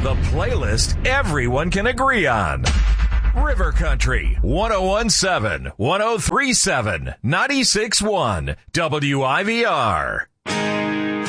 The playlist everyone can agree on. River Country, 1017, 1037, 96.1, WIVR.